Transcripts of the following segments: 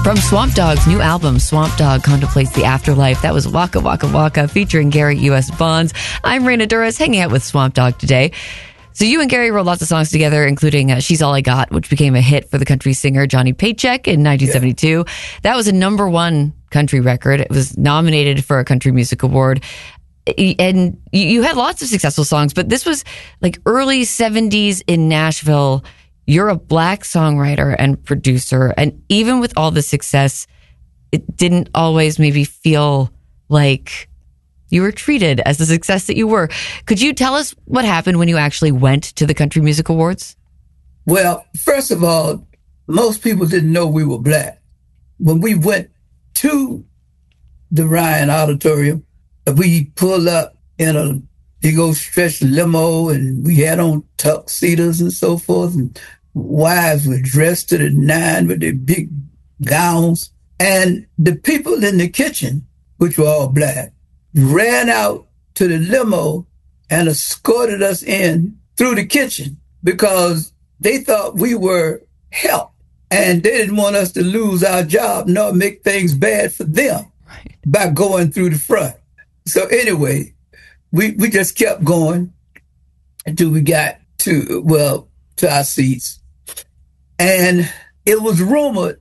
From Swamp Dogg's new album, Swamp Dogg Contemplates the Afterlife. That was Waka Waka Waka featuring Gary U.S. Bonds. I'm Raina Duras, hanging out with Swamp Dogg today. So you and Gary wrote lots of songs together, including She's All I Got, which became a hit for the country singer Johnny Paycheck in 1972. Yeah. That was a number one country record. It was nominated for a Country Music Award. And you had lots of successful songs, but this was like early 70s in Nashville. You're a Black songwriter and producer. And even with all the success, it didn't always maybe feel like you were treated as the success that you were. Could you tell us what happened when you actually went to the Country Music Awards? Well, first of all, most people didn't know we were Black. When we went to the Ryan Auditorium, we pulled up in a big old stretch limo, and we had on tuxedos and so forth, and wives were dressed to the nine with their big gowns. And the people in the kitchen, which were all Black, ran out to the limo and escorted us in through the kitchen because they thought we were help, and they didn't want us to lose our job nor make things bad for them by going through the front. So anyway, we just kept going until we got to our seats. And it was rumored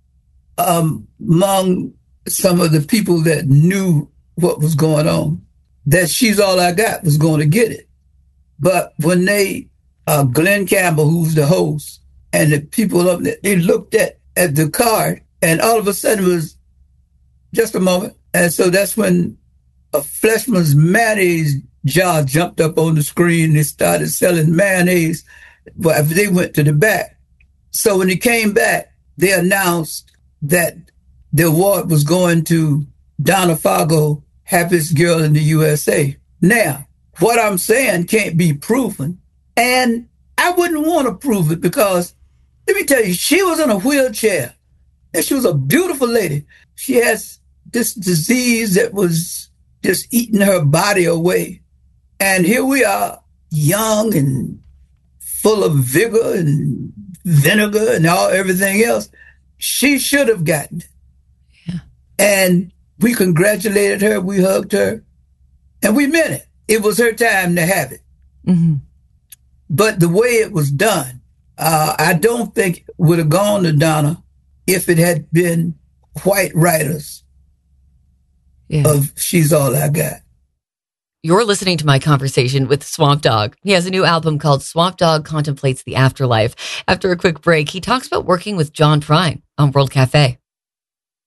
among some of the people that knew what was going on that She's All I Got was going to get it. But when Glenn Campbell, who's the host, and the people up there, they looked at the card, and all of a sudden it was just a moment. And so that's when a Fleischmann's mayonnaise jar jumped up on the screen. They started selling mayonnaise. But they went to the back. So when he came back, they announced that the award was going to Donna Fargo, Happiest Girl in the USA. Now, what I'm saying can't be proven. And I wouldn't want to prove it because, let me tell you, she was in a wheelchair. And she was a beautiful lady. She has this disease that was just eating her body away. And here we are, young and full of vigor and vinegar and everything else. She should have gotten it. Yeah. And we congratulated her, we hugged her, and we meant it. It was her time to have it. Mm-hmm. But the way it was done, I don't think it would have gone to Donna if it had been white writers of She's All I Got. You're listening to my conversation with Swamp Dogg. He has a new album called Swamp Dogg Contemplates the Afterlife. After a quick break, he talks about working with John Prine on World Cafe.